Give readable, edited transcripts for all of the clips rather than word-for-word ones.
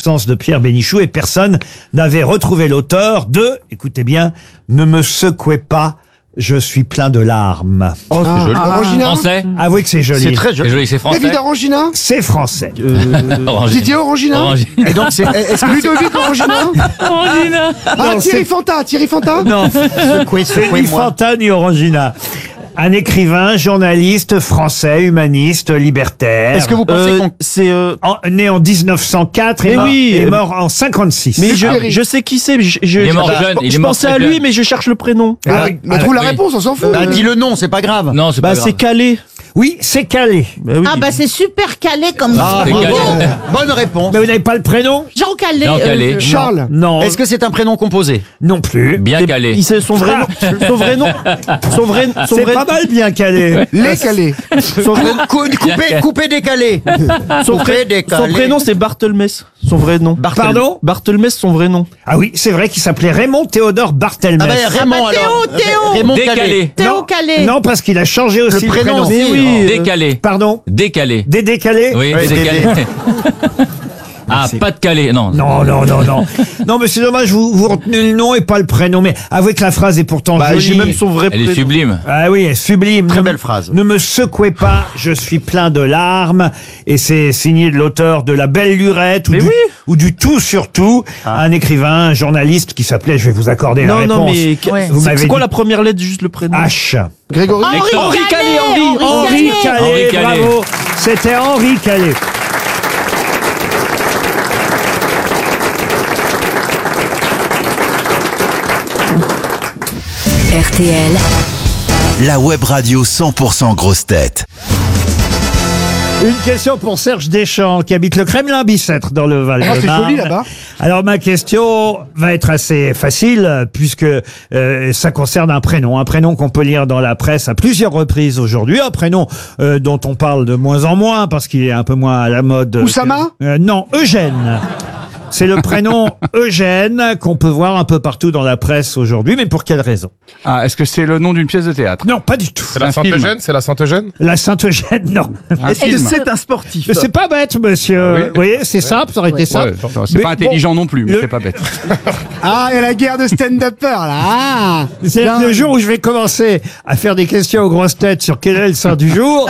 l'absence de Pierre Bénichou et personne n'avait retrouvé l'auteur de, écoutez bien, Ne me secouez pas, je suis plein de larmes. Oh, c'est joli. Orangina. Français. Avouez que c'est joli. C'est très C'est joli. joli, c'est français. David Orangina. C'est français. Didier Orangina. Orangina. Et donc, est-ce que Ludovic Orangina. Orangina. Ah, Non, Thierry Fanta. Thierry Fanta. Non, secouez, c'est ni secouez-moi. Fanta ni Orangina. Un écrivain, journaliste français, humaniste, libertaire. Est-ce que vous pensez qu'on... C'est Né en 1904 et, Mais oui, et mort en 56. mais Thierry. je sais qui c'est. Il est mort jeune, il est Je mort pensais très à lui, jeune. mais je cherche le prénom. Ah, mais trouve la oui. réponse, on s'en fout. Bah, dis le nom, c'est pas grave. Non, c'est pas Bah c'est grave. Calais. Oui, c'est Calais. Bah oui. Ah bah c'est super calé comme Ah, C'est bravo. Calais. Bonne réponse. Mais vous n'avez pas le prénom? Jean Calais. Jean Calais. Charles. Non. Est-ce que c'est un prénom composé? Non plus. Bien calé. Il sait son vrai nom. Son vrai nom. Son vrai. Son C'est vrai. pas mal bien Calais. Les Calais. Son vrai. Coupé, décalé. Son Coupé, décalé. prénom c'est Barthelmess. Son vrai nom. Pardon? Barthelmess, son vrai nom. Ah oui, c'est vrai qu'il s'appelait Raymond Théodore Barthelmess. Ah bah, Raymond, Ah bah, alors. Théo. Raymond Décalé. Calais. Théo Non, Calais. non, parce qu'il a changé aussi Le prénom, prénom. c'est- oui. Décalé. Pardon? Décalé. Des décalés? Oui, Ouais, décalé. Ah, pas de Calais, non. Non. Non, mais c'est dommage, vous retenez le nom et pas le prénom. Mais avouez que la phrase est pourtant Bah jolie. j'ai même son vrai Elle est prénom. sublime. Ah oui, elle est sublime. Très Ne- belle phrase. Ne me secouez pas, je suis plein de larmes. Et c'est signé de l'auteur de La Belle Lurette ou, Mais du, oui. ou du Tout sur Tout, un écrivain, un journaliste qui s'appelait, je vais vous accorder la Non réponse. non mais Vous c'est m'avez quoi dit la première lettre juste le prénom? H. Grégory. Hector. Henri Calais. Henri Calais, Henri Calais. bravo. C'était Henri Calais. RTL, La web radio 100% grosse tête. Une question pour Serge Deschamps, qui habite le Kremlin-Bicêtre dans le Val-de-Marne. Ah, c'est joli là-bas. Alors ma question va être assez facile, puisque ça concerne un prénom qu'on peut lire dans la presse à plusieurs reprises aujourd'hui, un prénom dont on parle de moins en moins, parce qu'il est un peu moins à la mode. Oussama Non, Eugène. C'est le prénom Eugène qu'on peut voir un peu partout dans la presse aujourd'hui, mais pour quelle raison? Ah, est-ce que c'est le nom d'une pièce de théâtre? Non, pas du tout. C'est la Sainte-Eugène? C'est la Sainte-Eugène? La Sainte-Eugène, non. Un film. un sportif? C'est pas bête, monsieur. Oui. Vous voyez, c'est simple, ça aurait été Ouais, simple. c'est Mais pas intelligent non plus, mais le- c'est pas bête. Ah, il y a la guerre de stand-upper là. Ah. C'est Bien. le jour où je vais commencer à faire des questions aux grosses têtes sur quel est le saint du jour.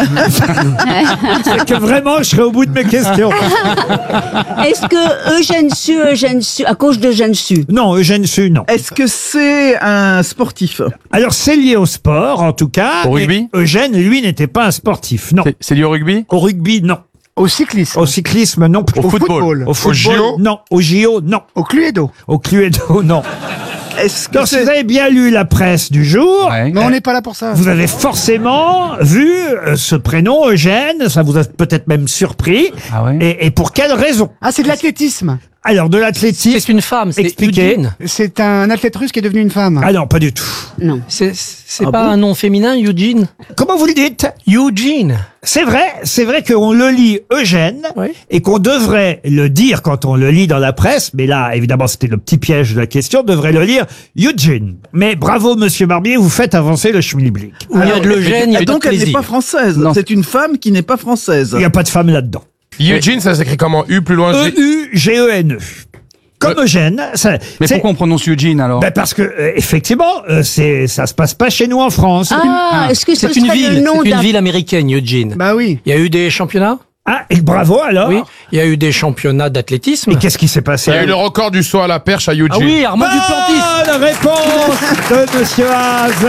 C'est que vraiment, je serai au bout de mes questions. Est-ce que Eugène Sue, à cause d'Eugène Sue? Non, Eugène Sue, non. Est-ce que c'est un sportif? Alors, c'est lié au sport, en tout cas. Au rugby Et Eugène, lui, n'était pas un sportif, non. C'est lié au rugby? Au rugby, non. Au cyclisme. Au cyclisme, non plus. Au football. Au football, JO? non. Au JO, non. Au Cluedo. Au Cluedo, non. Est-ce Donc, si vous avez bien lu la presse du jour, Ouais. Mais on n'est pas là pour ça. vous avez forcément vu ce prénom Eugène, ça vous a peut-être même surpris. Ah ouais. Et pour quelle raison? Ah, c'est de l'athlétisme. Alors, de l'athlétisme. C'est une femme, c'est Expliquez. Eugene. C'est un athlète russe qui est devenu une femme. Ah non, pas du tout. Non. C'est pas un nom féminin, Eugene? Comment vous le dites? Eugene. C'est vrai qu'on le lit Eugène Oui. et qu'on devrait le dire quand on le lit dans la presse, mais là, évidemment, c'était le petit piège de la question, on devrait le lire Eugene. Mais bravo, monsieur Barbier, vous faites avancer le schmilblick. Où il y a de l'Eugène, il y a donc de elle n'est plaisir. pas française. Non. C'est une femme qui n'est pas française. Il n'y a pas de femme là-dedans. Eugene, ça s'écrit comment? U plus loin G. E-U-G-E-N-E. Comme Eugène. Ça, Mais c'est- pourquoi on prononce Eugene alors? Ben parce que effectivement, ça se passe pas chez nous en France. Ah, est-ce que ce C'est une serait le ville, nom c'est une d'un... ville américaine, Eugene. Bah oui. Il y a eu des championnats? Ah, et bravo alors. Oui. Il y a eu des championnats d'athlétisme. Et qu'est-ce qui s'est passé? Il y a eu le record du saut à la perche à Eugene. Ah oui, Armand Duplantis. Bonne réponse de monsieur Haas.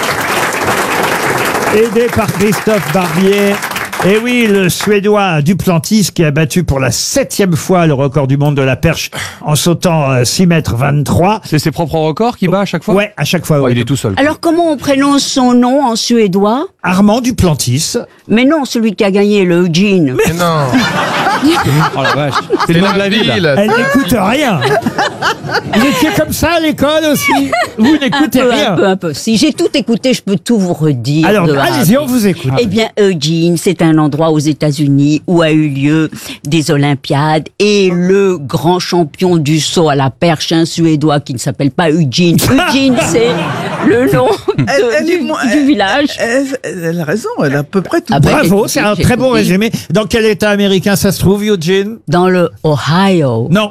Aidé par Christophe Barbier. Et oui, le Suédois Duplantis qui a battu pour la 7e fois le record du monde de la perche en sautant 6 mètres 23. C'est ses propres records qu'il bat à chaque fois? Ouais, à chaque fois. Ouais, Ouais. il est tout seul. Alors comment on prononce son nom en suédois? Armand Duplantis. Mais non, celui qui a gagné, le Eugene. Mais non. Oh la vache. C'est le nom de la ville. Elle n'écoute rien. Vous étiez comme ça à l'école aussi? Vous n'écoutez rien. Un peu. Si j'ai tout écouté, je peux tout vous redire. Alors, de A à allez-y, Z. on vous écoute. Eh bien, Eugene, c'est un endroit aux États-Unis où a eu lieu des Olympiades et le grand champion du saut à la perche, un Suédois qui ne s'appelle pas Eugene. Eugene, c'est le nom du village. Elle a raison, elle a à peu près tout. Ah ben, Bravo, c'est un j'ai très bon compris. résumé. Dans quel état américain ça se trouve, Eugene? Dans le Ohio. Non.